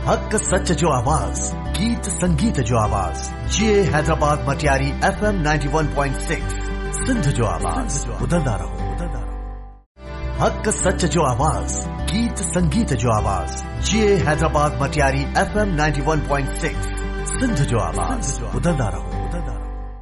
हक सच जो आवाज, गीत संगीत जो आवाज, ये हैदराबाद मटियारी FM 91.6 सिंध जो आवाज, बुलंदा रहो। हक सच जो आवाज, गीत संगीत जो आवाज, ये हैदराबाद मटियारी FM 91.6 सिंध जो आवाज, बुलंदा रहो।